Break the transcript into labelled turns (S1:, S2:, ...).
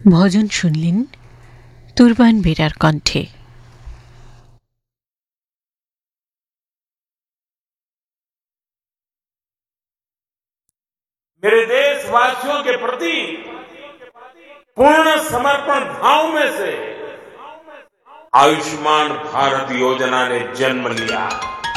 S1: ভজন শুনলেন তুরবান বেরার কণ্ঠে।
S2: मेरे देशवासियों के प्रति पूर्ण समर्पण भाव में से आयुष्मान भारत योजना ने जन्म लिया।